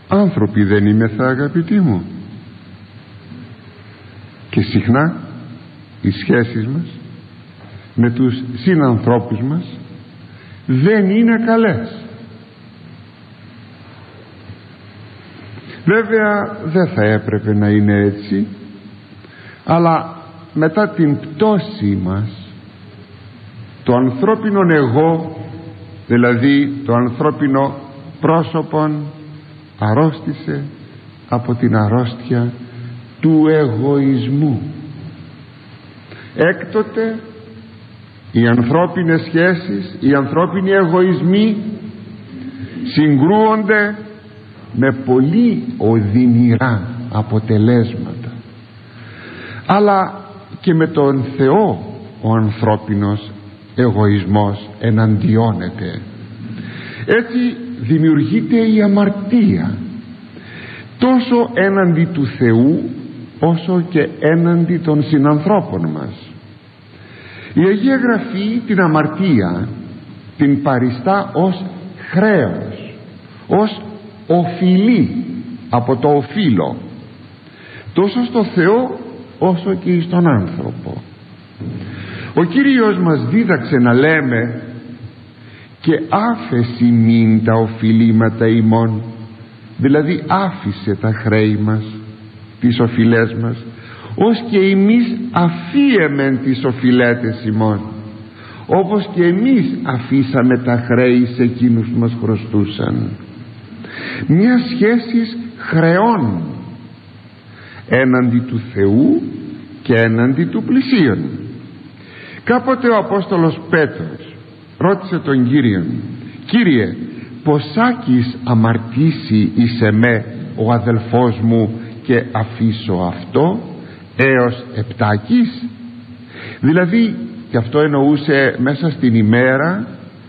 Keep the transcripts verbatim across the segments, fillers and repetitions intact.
άνθρωποι δεν είμεθα, αγαπητοί μου? Και συχνά οι σχέσεις μας με τους συνανθρώπους μας δεν είναι καλές. Βέβαια δεν θα έπρεπε να είναι έτσι, αλλά μετά την πτώση μας το ανθρώπινο εγώ, δηλαδή το ανθρώπινο πρόσωπον, αρρώστησε από την αρρώστια του εγωισμού. Έκτοτε οι ανθρώπινες σχέσεις, οι ανθρώπινοι εγωισμοί συγκρούονται με πολύ οδυνηρά αποτελέσματα, αλλά και με τον Θεό ο ανθρώπινος εγωισμός εναντιώνεται. Έτσι δημιουργείται η αμαρτία, τόσο έναντι του Θεού όσο και έναντι των συνανθρώπων μας. Η Αγία Γραφή την αμαρτία την παριστά ως χρέος, ως οφειλή από το οφείλω, τόσο στο Θεό όσο και στον άνθρωπο. Ο Κύριος μας δίδαξε να λέμε και άφεση μην τα οφειλήματα ημών, δηλαδή άφησε τα χρέη μας, τις οφειλές μας, ως και εμείς αφίεμεν τις οφειλέτες ημών, όπως και εμείς αφήσαμε τα χρέη σε εκείνους που μας χρωστούσαν. Μια σχέση χρεών έναντι του Θεού και έναντι του πλησίον. Κάποτε ο Απόστολος Πέτρος ρώτησε τον Κύριον: «Κύριε, ποσάκις αμαρτήσει εις εμέ ο αδελφός μου και αφήσω αυτό?» «Έως επτάκις?» Δηλαδή, και αυτό εννοούσε μέσα στην ημέρα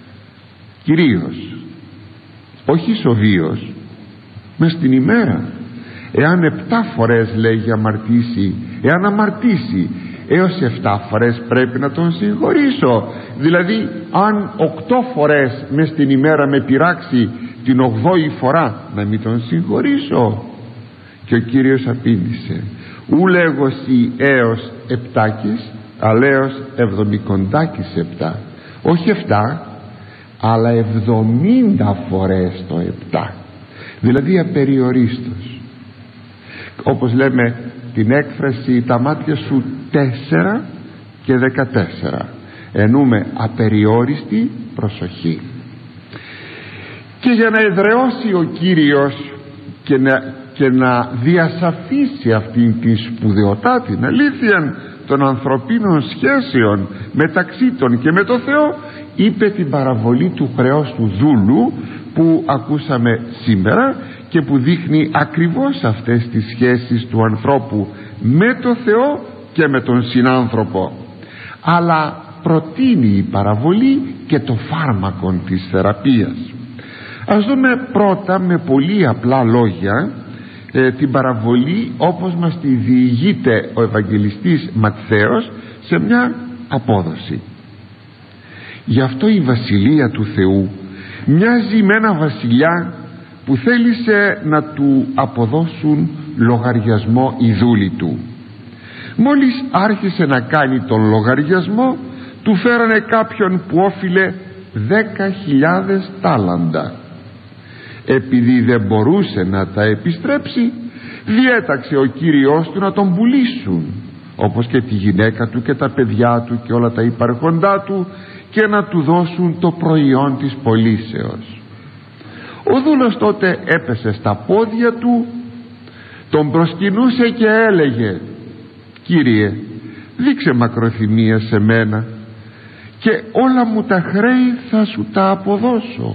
κυρίως, όχι σοβίως, μες στην ημέρα. Εάν επτά φορές λέγει αμαρτήσει, εάν αμαρτήσει έως επτά φορές πρέπει να τον συγχωρήσω. Δηλαδή αν οκτώ φορές μες στην ημέρα με πειράξει, την ογδόη φορά να μην τον συγχωρήσω? Και ο Κύριος απήντησε: ου λέγωσι έως επτάκις, αλλά έως εβδομικοντάκις επτά. Όχι επτά, αλλά εβδομήντα φορές το επτά, δηλαδή απεριορίστως. Όπως λέμε την έκφραση «τα μάτια σου τέσσερα και δεκατέσσερα», εννοούμε απεριόριστη προσοχή. Και για να εδραιώσει ο Κύριος και να, και να διασαφίσει αυτήν την σπουδαιοτά, την αλήθεια των ανθρωπίνων σχέσεων μεταξύ των και με το Θεό, είπε την παραβολή του χρεός του δούλου που ακούσαμε σήμερα και που δείχνει ακριβώς αυτές τις σχέσεις του ανθρώπου με το Θεό και με τον συνάνθρωπο. Αλλά προτείνει η παραβολή και το φάρμακο της θεραπείας. Ας δούμε πρώτα με πολύ απλά λόγια ε, την παραβολή όπως μας τη διηγείται ο Ευαγγελιστής Ματθαίος σε μια απόδοση. Γι' αυτό η Βασιλεία του Θεού μοιάζει με ένα βασιλιά που θέλησε να του αποδώσουν λογαριασμό οι δούλοι του. Μόλις άρχισε να κάνει τον λογαριασμό, του φέρανε κάποιον που όφιλε δέκα χιλιάδες τάλαντα. Επειδή δεν μπορούσε να τα επιστρέψει, διέταξε ο Κύριος του να τον πουλήσουν, όπως και τη γυναίκα του και τα παιδιά του και όλα τα υπάρχοντά του, και να του δώσουν το προϊόν της πωλήσεως. Ο δούλος τότε έπεσε στα πόδια του, τον προσκυνούσε και έλεγε: «Κύριε, δείξε μακροθυμία σε μένα και όλα μου τα χρέη θα σου τα αποδώσω».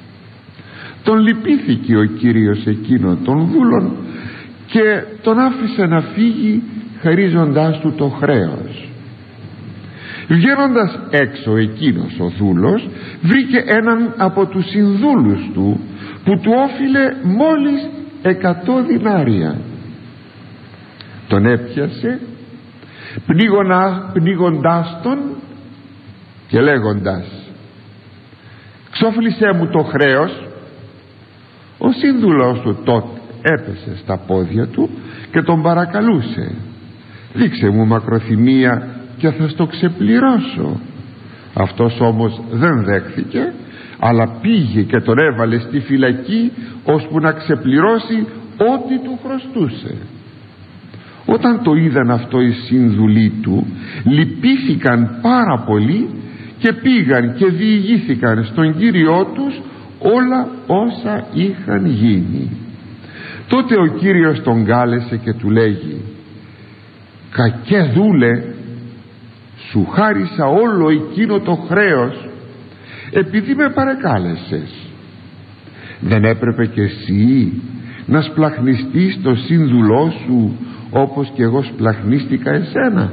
Τον λυπήθηκε ο Κύριος εκείνον των δούλων και τον άφησε να φύγει χαρίζοντάς του το χρέος. Βγαίνοντας έξω εκείνος ο δούλος βρήκε έναν από τους συνδούλους του που του όφιλε μόλις εκατό δεινάρια. Τον έπιασε πνίγωνα, πνίγοντάς τον και λέγοντας: «Ξόφλησέ μου το χρέος». Ο σύντουλος του τότε έπεσε στα πόδια του και τον παρακαλούσε: «Δείξε μου μακροθυμία και θα στο ξεπληρώσω». Αυτός όμως δεν δέχθηκε, αλλά πήγε και τον έβαλε στη φυλακή ώσπου να ξεπληρώσει ό,τι του χρωστούσε. Όταν το είδαν αυτό οι σύνδουλοι του, λυπήθηκαν πάρα πολύ και πήγαν και διηγήθηκαν στον Κύριό τους όλα όσα είχαν γίνει. Τότε ο Κύριος τον κάλεσε και του λέγει: «Κακέ δούλε, σου χάρισα όλο εκείνο το χρέος επειδή με παρεκάλεσες. Δεν έπρεπε κι εσύ να σπλαχνιστείς το σύνδουλό σου όπως κι εγώ σπλαχνίστηκα εσένα?»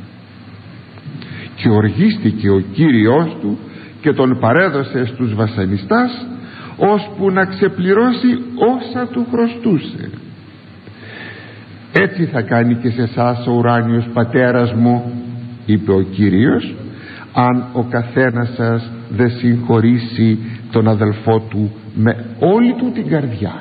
Και οργίστηκε ο Κύριος του και τον παρέδωσε στους βασανιστάς ώσπου να ξεπληρώσει όσα του χρωστούσε. «Έτσι θα κάνει και σε εσάς ο ουράνιος πατέρας μου», είπε ο Κύριος, «αν ο καθένας σας δεν συγχωρήσει τον αδελφό του με όλη του την καρδιά».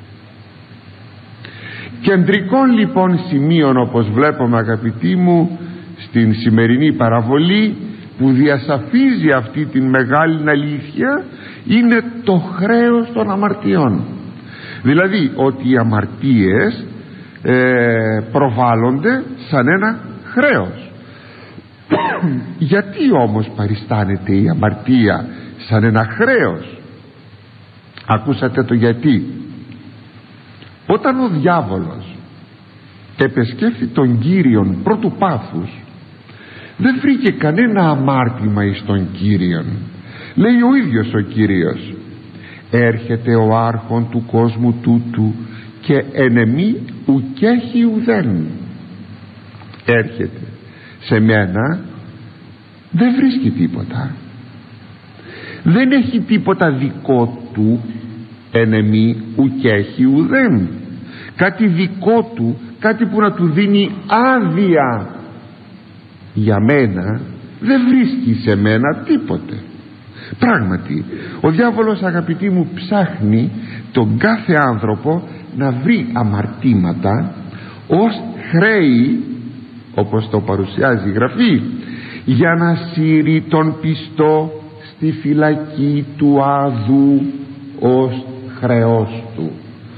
Κεντρικών λοιπόν σημείων, όπως βλέπουμε αγαπητοί μου, στην σημερινή παραβολή που διασαφίζει αυτή την μεγάλη αλήθεια, είναι το χρέος των αμαρτιών. Δηλαδή ότι οι αμαρτίες ε, προβάλλονται σαν ένα χρέος. Γιατί όμως παριστάνεται η αμαρτία σαν ένα χρέος? Ακούσατε το γιατί. Όταν ο διάβολος επεσκέφθη τον Κύριον πρώτου πάθους, δεν βρήκε κανένα αμάρτημα εις τον Κύριον. Λέει ο ίδιος ο Κύριος: «Έρχεται ο άρχον του κόσμου τούτου και εν εμή ουκέχει ουδέν». Έρχεται σε μένα, δεν βρίσκει τίποτα, δεν έχει τίποτα δικό του, εν εμή ουκέχει ουδέν, κάτι δικό του, κάτι που να του δίνει άδεια. Για μένα δεν βρίσκει σε μένα τίποτε. Πράγματι ο διάβολος, αγαπητοί μου, ψάχνει τον κάθε άνθρωπο να βρει αμαρτήματα ως χρέη, όπως το παρουσιάζει η Γραφή, για να σύρει τον πιστό στη φυλακή του άδου ως χρεός του.